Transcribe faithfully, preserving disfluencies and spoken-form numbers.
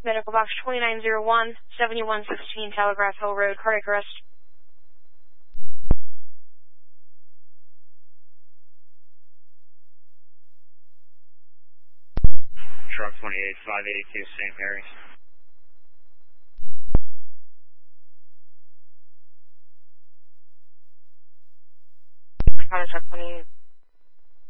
Medical box twenty-nine oh one, seventy-one sixteen Telegraph Hill Road, cardiac arrest. Truck twenty-eight, five eighty-two, Saint Mary's. Truck twenty-eight.